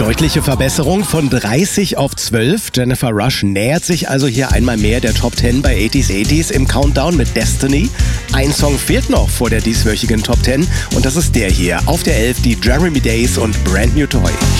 Deutliche Verbesserung von 30 auf 12. Jennifer Rush nähert sich also hier einmal mehr der Top 10 bei 80s im Countdown mit Destiny. Ein Song fehlt noch vor der dieswöchigen Top 10 und das ist der hier. Auf der 11 die Jeremy Days und Brand New Toy.